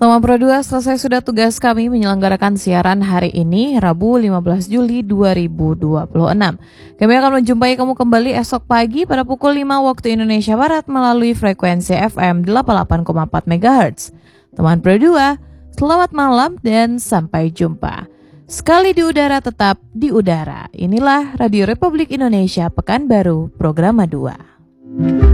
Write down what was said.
Teman Pro 2, selesai sudah tugas kami menyelenggarakan siaran hari ini, Rabu 15 Juli 2026. Kami akan menjumpai kamu kembali esok pagi pada pukul 5 waktu Indonesia Barat melalui frekuensi FM 88,4 MHz. Teman Pro 2, selamat malam dan sampai jumpa. Sekali di udara tetap di udara. Inilah Radio Republik Indonesia Pekanbaru, Program 2.